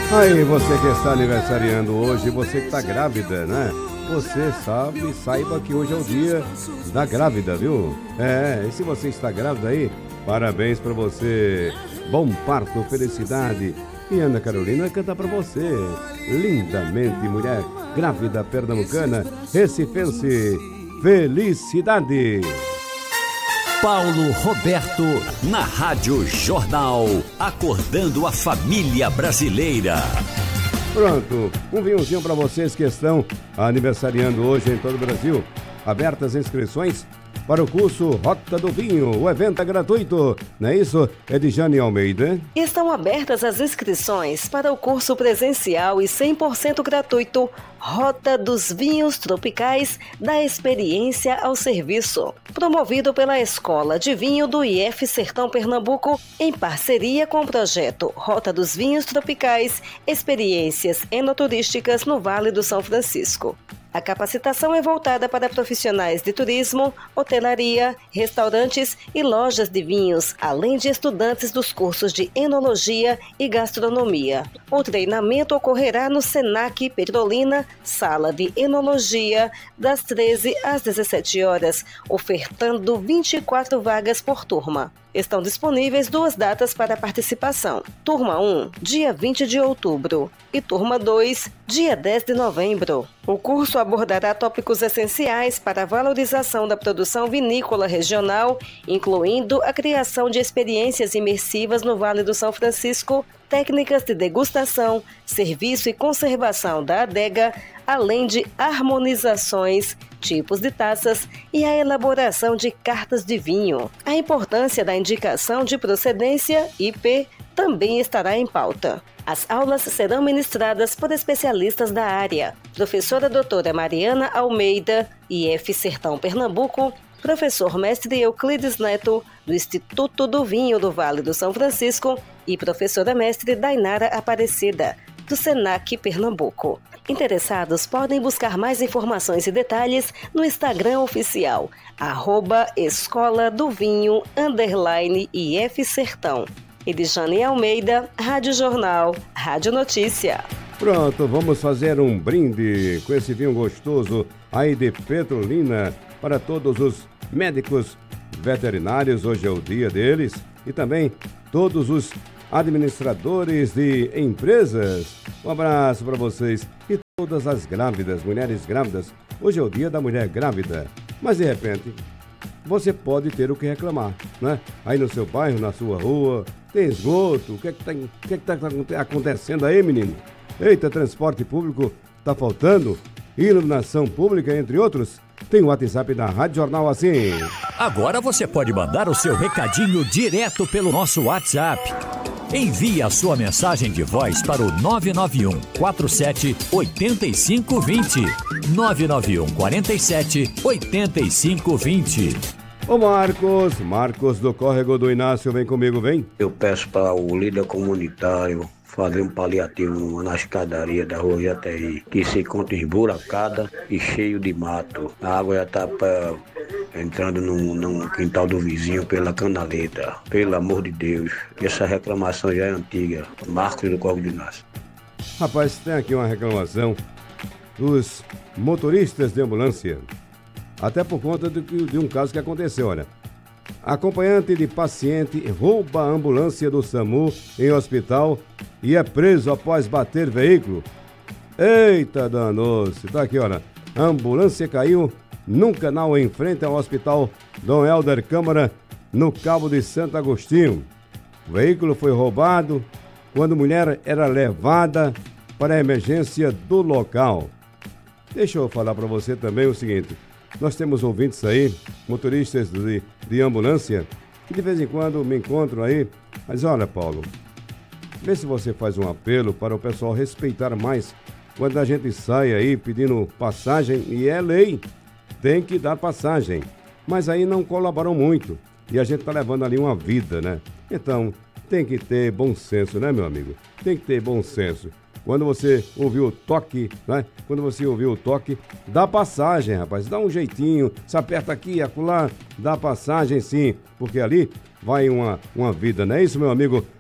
Aí, você que está aniversariando hoje, você que está grávida, né? Você sabe, saiba que hoje é o dia da grávida, viu? E se você está grávida aí, parabéns pra você. Bom parto, felicidade. E Ana Carolina canta pra você. Lindamente, mulher grávida pernambucana, recifense, felicidade. Paulo Roberto, na Rádio Jornal, acordando a família brasileira. Pronto, um vinhozinho para vocês que estão aniversariando hoje em todo o Brasil. Abertas inscrições para o curso Rota do Vinho. O evento é gratuito, não é isso, Edjane Almeida? Estão abertas as inscrições para o curso presencial e 100% gratuito Rota dos Vinhos Tropicais, da experiência ao serviço. Promovido pela Escola de Vinho do IF Sertão Pernambuco, em parceria com o projeto Rota dos Vinhos Tropicais, experiências enoturísticas no Vale do São Francisco. A capacitação é voltada para profissionais de turismo, hotelaria, restaurantes e lojas de vinhos, além de estudantes dos cursos de enologia e gastronomia. O treinamento ocorrerá no Senac Petrolina, sala de enologia, das 13 às 17 horas, ofertando 24 vagas por turma. Estão disponíveis 2 datas para participação. Turma 1, dia 20 de outubro e Turma 2, dia 10 de novembro. O curso abordará tópicos essenciais para a valorização da produção vinícola regional, incluindo a criação de experiências imersivas no Vale do São Francisco, técnicas de degustação, serviço e conservação da adega, além de harmonizações, tipos de taças e a elaboração de cartas de vinho. A importância da indicação de procedência, IP, também estará em pauta. As aulas serão ministradas por especialistas da área. Professora doutora Mariana Almeida, IF Sertão Pernambuco, professor mestre Euclides Neto, do Instituto do Vinho do Vale do São Francisco, e professora mestre Dainara Aparecida, do Senac Pernambuco. Interessados podem buscar mais informações e detalhes no Instagram oficial, @Escola do Vinho _IF Sertão. Edjane Almeida, Rádio Jornal, Rádio Notícia. Pronto, vamos fazer um brinde com esse vinho gostoso aí de Petrolina para todos os médicos veterinários, hoje é o dia deles, e também todos os administradores de empresas. Um abraço para vocês e todas as grávidas, mulheres grávidas. Hoje é o dia da mulher grávida, mas de repente você pode ter o que reclamar, né? Aí no seu bairro, na sua rua, tem esgoto, o que é que tá acontecendo aí, menino? Eita, transporte público tá faltando, iluminação pública, entre outros. Tem o WhatsApp da Rádio Jornal assim. Agora você pode mandar o seu recadinho direto pelo nosso WhatsApp. Envie a sua mensagem de voz para o 991 47 85 20. 991 47 85 20. Ô Marcos do Córrego do Inácio, vem comigo, vem. Eu peço para o líder comunitário fazer um paliativo na escadaria da rua Jataí, que se encontra esburacada e cheio de mato. A água já está entrando no quintal do vizinho pela canaleta. Pelo amor de Deus, essa reclamação já é antiga. Marcos do Córrego do Inácio. Rapaz, tem aqui uma reclamação dos motoristas de ambulância. Até por conta de um caso que aconteceu, olha. Acompanhante de paciente rouba a ambulância do SAMU em hospital e é preso após bater veículo. Eita, danou-se. Tá aqui, olha. A ambulância caiu num canal em frente ao hospital Dom Helder Câmara, no Cabo de Santo Agostinho. O veículo foi roubado quando a mulher era levada para a emergência do local. Deixa eu falar para você também o seguinte. Nós temos ouvintes aí, motoristas de ambulância, que de vez em quando me encontram aí. Mas olha, Paulo, vê se você faz um apelo para o pessoal respeitar mais quando a gente sai aí pedindo passagem, e é lei, tem que dar passagem. Mas aí não colaboram muito e a gente tá levando ali uma vida, né? Então, tem que ter bom senso, né, meu amigo? Tem que ter bom senso. Quando você ouviu o toque, né? Quando você ouviu o toque, dá passagem, rapaz. Dá um jeitinho, se aperta aqui, acolá, dá passagem sim, porque ali vai uma vida, não é isso, meu amigo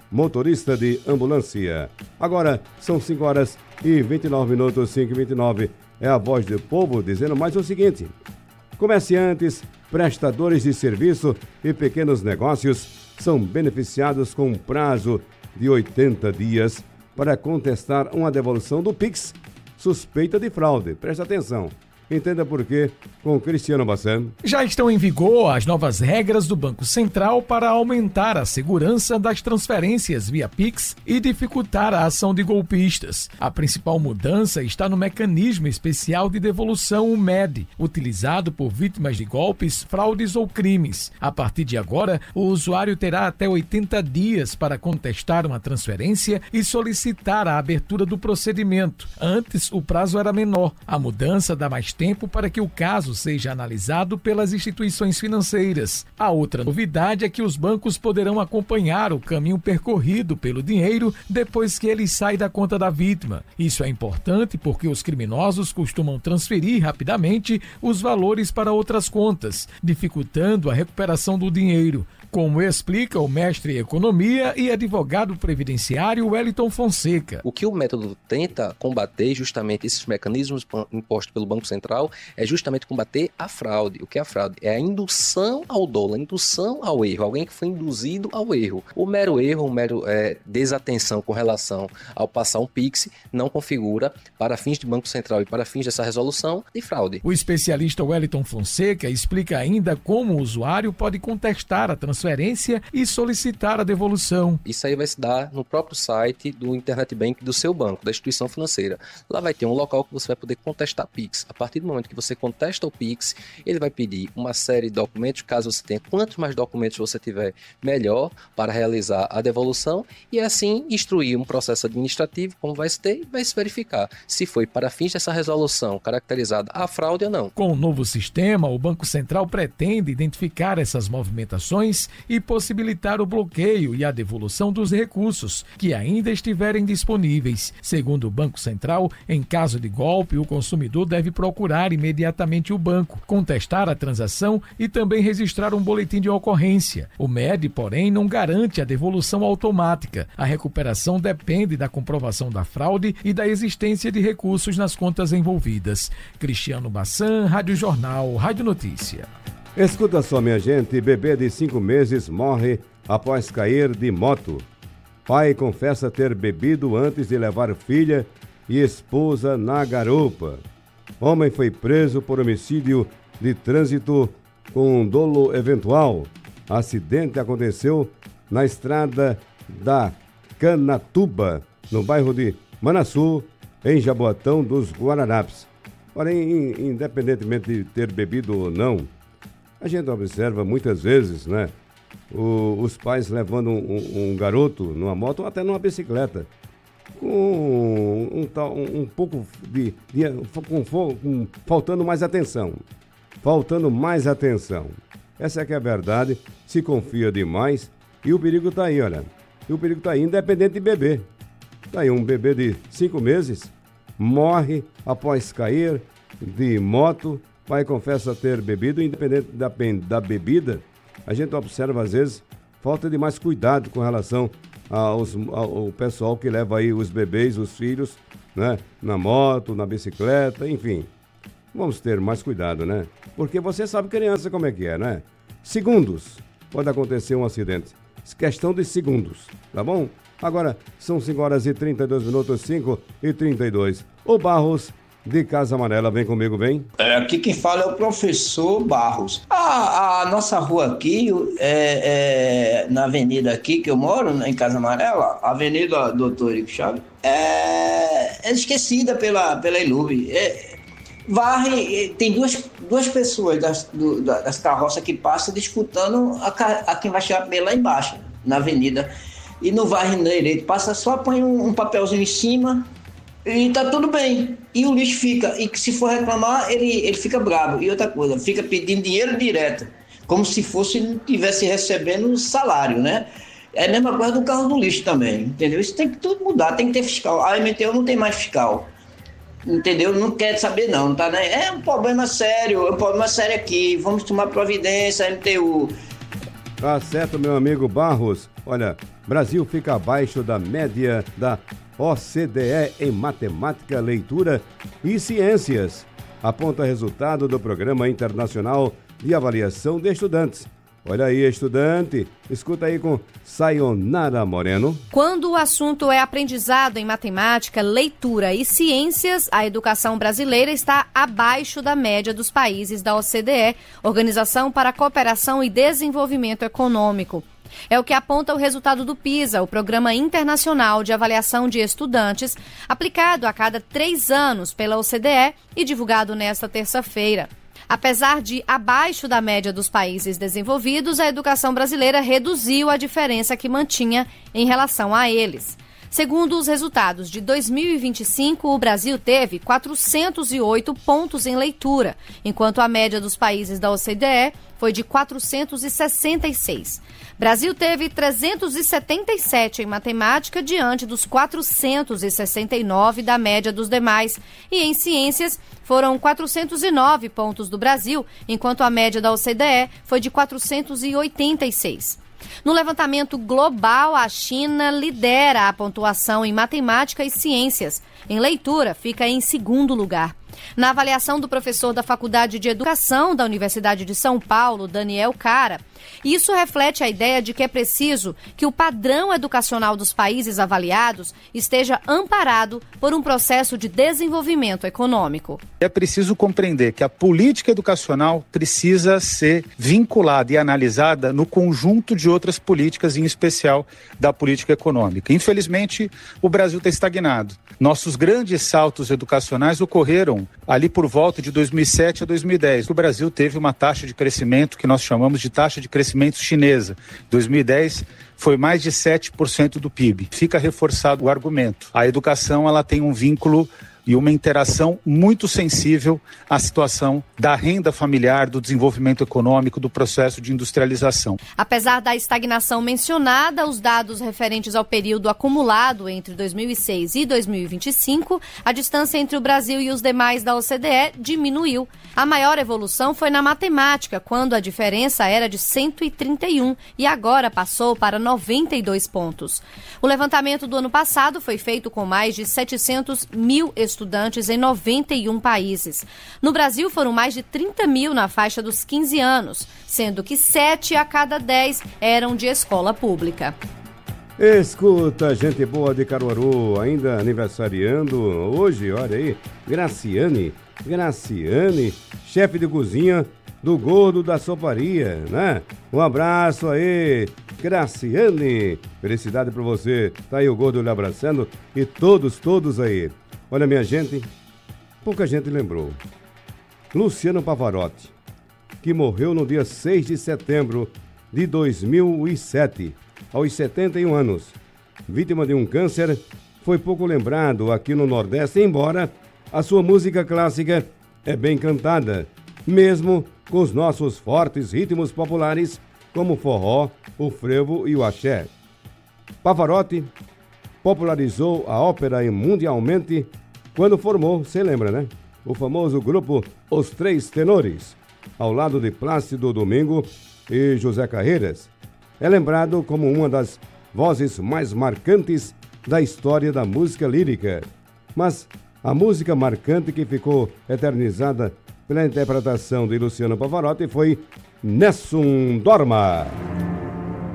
motorista de ambulância. Agora são 5 horas e 29 minutos, 5h29. É a voz do povo dizendo mais o seguinte: comerciantes, prestadores de serviço e pequenos negócios são beneficiados com um prazo de 80 dias para contestar uma devolução do Pix suspeita de fraude. Presta atenção. Entenda por quê com Cristiano Bassan. Já estão em vigor as novas regras do Banco Central para aumentar a segurança das transferências via Pix e dificultar a ação de golpistas. A principal mudança está no mecanismo especial de devolução, o MED, utilizado por vítimas de golpes, fraudes ou crimes. A partir de agora, o usuário terá até 80 dias para contestar uma transferência e solicitar a abertura do procedimento. Antes, o prazo era menor. A mudança dá mais tempo para que o caso seja analisado pelas instituições financeiras. A outra novidade é que os bancos poderão acompanhar o caminho percorrido pelo dinheiro depois que ele sai da conta da vítima. Isso é importante porque os criminosos costumam transferir rapidamente os valores para outras contas, dificultando a recuperação do dinheiro, como explica o mestre em economia e advogado previdenciário Wellington Fonseca. O que o método tenta combater, justamente esses mecanismos impostos pelo Banco Central, é justamente combater a fraude. O que é a fraude? É a indução ao dolo, a indução ao erro, alguém que foi induzido ao erro. O mero erro, desatenção com relação ao passar um Pix não configura, para fins de Banco Central e para fins dessa resolução, de fraude. O especialista Wellington Fonseca explica ainda como o usuário pode contestar a transferência e solicitar a devolução. Isso aí vai se dar no próprio site do Internet Bank do seu banco, da instituição financeira. Lá vai ter um local que você vai poder contestar Pix. A partir do momento que você contesta o Pix, ele vai pedir uma série de documentos, caso você tenha. Quantos mais documentos você tiver, melhor para realizar a devolução e assim instruir um processo administrativo, como vai se ter, e vai se verificar se foi para fins dessa resolução caracterizada a fraude ou não. Com o novo sistema, o Banco Central pretende identificar essas movimentações e possibilitar o bloqueio e a devolução dos recursos que ainda estiverem disponíveis. Segundo o Banco Central, em caso de golpe, o consumidor deve procurar imediatamente o banco, contestar a transação e também registrar um boletim de ocorrência. O MED, porém, não garante a devolução automática. A recuperação depende da comprovação da fraude e da existência de recursos nas contas envolvidas. Cristiano Bassan, Rádio Jornal, Rádio Notícia. Escuta só, minha gente, bebê de 5 meses morre após cair de moto. Pai confessa ter bebido antes de levar filha e esposa na garupa. Homem foi preso por homicídio de trânsito com dolo eventual. Acidente aconteceu na estrada da Canatuba, no bairro de Manaçu, em Jaboatão dos Guararapes. Porém, independentemente de ter bebido ou não, a gente observa muitas vezes, né, os pais levando um garoto numa moto ou até numa bicicleta, com faltando mais atenção. Essa é que é a verdade, se confia demais e o perigo está aí, olha. E o perigo está aí, independente de bebê. Está aí um bebê de 5 meses, morre após cair de moto. Pai confessa ter bebido, independente da bebida. A gente observa, às vezes, falta de mais cuidado com relação ao pessoal que leva aí os bebês, os filhos, né, na moto, na bicicleta, enfim. Vamos ter mais cuidado, né? Porque você sabe criança como é que é, né? Segundos pode acontecer um acidente. Questão de segundos, tá bom? Agora, são 5 horas e 32 minutos, 5h32. O Barros de Casa Amarela, vem comigo, vem. Aqui quem fala é o professor Barros. A nossa rua aqui, na avenida aqui que eu moro, em Casa Amarela, a Avenida Doutor Érico Chaves, é esquecida pela Iluve. Varre, tem duas pessoas das carroças que passam disputando a quem vai chegar lá embaixo, na avenida. E não varre direito, passa só, põe um papelzinho em cima e tá tudo bem. E o lixo fica, e se for reclamar, ele fica bravo. E outra coisa, fica pedindo dinheiro direto, como se fosse ele estivesse recebendo salário, né? É a mesma coisa do carro do lixo também, entendeu? Isso tem que tudo mudar, tem que ter fiscal. A MTU não tem mais fiscal, entendeu? Não quer saber não, tá, né? É um problema sério aqui, vamos tomar providência, MTU. Tá certo, meu amigo Barros. Olha, Brasil fica abaixo da média da OCDE em matemática, leitura e ciências, aponta resultado do Programa Internacional de Avaliação de Estudantes. Olha aí, estudante, escuta aí com Sayonara Moreno. Quando o assunto é aprendizado em matemática, leitura e ciências, a educação brasileira está abaixo da média dos países da OCDE, Organização para a Cooperação e Desenvolvimento Econômico. É o que aponta o resultado do PISA, o Programa Internacional de Avaliação de Estudantes, aplicado a cada 3 anos pela OCDE e divulgado nesta terça-feira. Apesar de abaixo da média dos países desenvolvidos, a educação brasileira reduziu a diferença que mantinha em relação a eles. Segundo os resultados de 2025, o Brasil teve 408 pontos em leitura, enquanto a média dos países da OCDE foi de 466. Brasil teve 377 em matemática, diante dos 469 da média dos demais. E em ciências, foram 409 pontos do Brasil, enquanto a média da OCDE foi de 486. No levantamento global, a China lidera a pontuação em matemática e ciências. Em leitura, fica em segundo lugar. Na avaliação do professor da Faculdade de Educação da Universidade de São Paulo, Daniel Cara, isso reflete a ideia de que é preciso que o padrão educacional dos países avaliados esteja amparado por um processo de desenvolvimento econômico. É preciso compreender que a política educacional precisa ser vinculada e analisada no conjunto de outras políticas, em especial da política econômica. Infelizmente, o Brasil está estagnado. Nossos grandes saltos educacionais ocorreram ali por volta de 2007 a 2010. O Brasil teve uma taxa de crescimento que nós chamamos de taxa de crescimento chinesa. 2010 foi mais de 7% do PIB. Fica reforçado o argumento. A educação, ela tem um vínculo e uma interação muito sensível à situação da renda familiar, do desenvolvimento econômico, do processo de industrialização. Apesar da estagnação mencionada, os dados referentes ao período acumulado entre 2006 e 2025, a distância entre o Brasil e os demais da OCDE diminuiu. A maior evolução foi na matemática, quando a diferença era de 131 e agora passou para 92 pontos. O levantamento do ano passado foi feito com mais de 700 mil estudantes em 91 países. No Brasil, foram mais de 30 mil na faixa dos 15 anos, sendo que 7 a cada 10 eram de escola pública. Escuta, gente boa de Caruaru, ainda aniversariando hoje, olha aí, Graciane, chefe de cozinha do Gordo da Soparia, né? Um abraço aí, Graciane, felicidade pra você, tá aí o Gordo lhe abraçando e todos aí. Olha, minha gente, pouca gente lembrou. Luciano Pavarotti, que morreu no dia 6 de setembro de 2007, aos 71 anos. Vítima de um câncer, foi pouco lembrado aqui no Nordeste, embora a sua música clássica é bem cantada, mesmo com os nossos fortes ritmos populares, como o forró, o frevo e o axé. Pavarotti popularizou a ópera mundialmente quando formou, você lembra, né? O famoso grupo Os Três Tenores, ao lado de Plácido Domingo e José Carreiras. É lembrado como uma das vozes mais marcantes da história da música lírica. Mas a música marcante que ficou eternizada pela interpretação de Luciano Pavarotti foi Nessun Dorma.